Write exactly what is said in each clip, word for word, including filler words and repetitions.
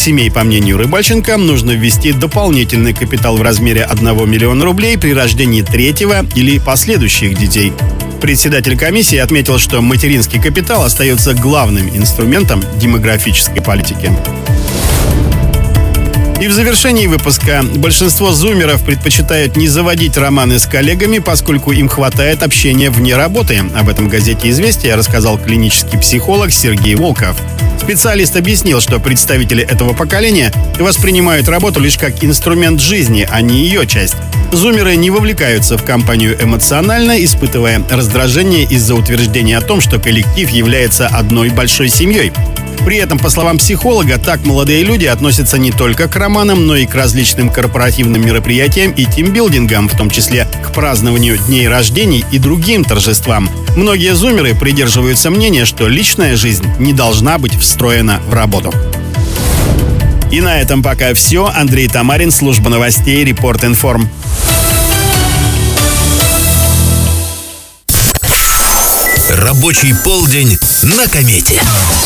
семей, по мнению Рыбальченко, нужно ввести дополнительный капитал в размере одного миллиона рублей при рождении третьего или последующих детей. Председатель комиссии отметил, что материнский капитал остается главным инструментом демографической политики. И в завершении выпуска. Большинство зумеров предпочитают не заводить романы с коллегами, поскольку им хватает общения вне работы. Об этом в газете «Известия» рассказал клинический психолог Сергей Волков. Специалист объяснил, что представители этого поколения воспринимают работу лишь как инструмент жизни, а не ее часть. Зумеры не вовлекаются в компанию эмоционально, испытывая раздражение из-за утверждения о том, что коллектив является одной большой семьей. При этом, по словам психолога, так молодые люди относятся не только к романам, но и к различным корпоративным мероприятиям и тимбилдингам, в том числе к празднованию дней рождений и другим торжествам. Многие зумеры придерживаются мнения, что личная жизнь не должна быть встроена в работу. И на этом пока все. Андрей Тамарин, служба новостей, Репорт Информ. Рабочий полдень на комете.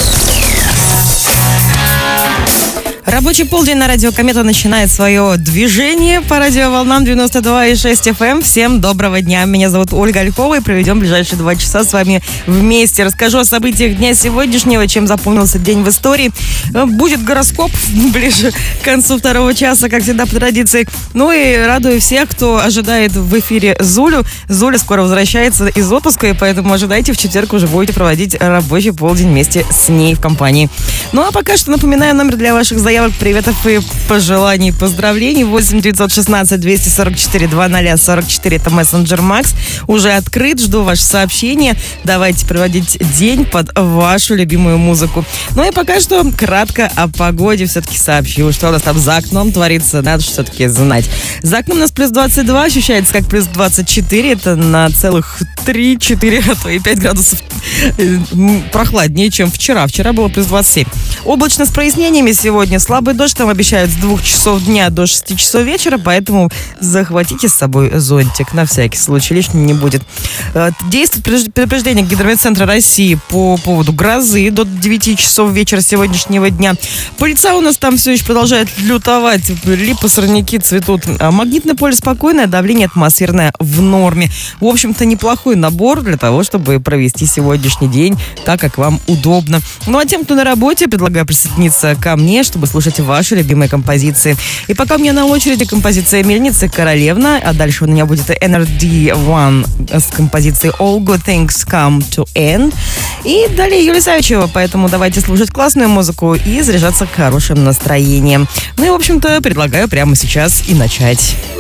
Рабочий полдень на радио Комета начинает свое движение по радиоволнам девяносто два и шесть эф эм. Всем доброго дня. Меня зовут Ольга Ольхова, и проведем ближайшие два часа с вами вместе. Расскажу о событиях дня сегодняшнего, чем запомнился день в истории. Будет гороскоп ближе к концу второго часа, как всегда, по традиции. Ну и радую всех, кто ожидает в эфире Зулю. Зуля скоро возвращается из отпуска, и поэтому ожидайте, в четверг уже будете проводить рабочий полдень вместе с ней в компании. Ну а пока что напоминаю номер для ваших заявок, приветов и пожеланий, поздравлений. восемь девятьсот шестнадцать двести сорок четыре двадцать сорок четыре. Это мессенджер Макс. Уже открыт. Жду ваши сообщения. Давайте проводить день под вашу любимую музыку. Ну и пока что кратко о погоде все-таки сообщу. Что у нас там за окном творится, надо все-таки знать. За окном у нас плюс двадцать два, ощущается как плюс двадцать четыре. Это на целых три-четыре, а то и пять градусов прохладнее, чем вчера. Вчера было плюс двадцать семь. Облачно с прояснениями сегодня. Слабый дождь там обещают с двух часов дня до шести часов вечера, поэтому захватите с собой зонтик на всякий случай, лишним не будет. Действует предупреждение Гидрометцентра России по поводу грозы до девяти часов вечера сегодняшнего дня. Пыльца у нас там все еще продолжает лютовать, липы, сорняки цветут. Магнитное поле спокойное, давление атмосферное в норме. В общем-то, неплохой набор для того, чтобы провести сегодняшний день так, как вам удобно. Ну а тем, кто на работе, предлагаю присоединиться ко мне, чтобы слушать ваши любимые композиции. И пока у меня на очереди композиция «Мельницы», «Королевна», а дальше у меня будет эн эр ди один с композицией «All Good Things Come to End». И далее Юлия Савичева, поэтому давайте слушать классную музыку и заряжаться хорошим настроением. Ну и, в общем-то, предлагаю прямо сейчас и начать.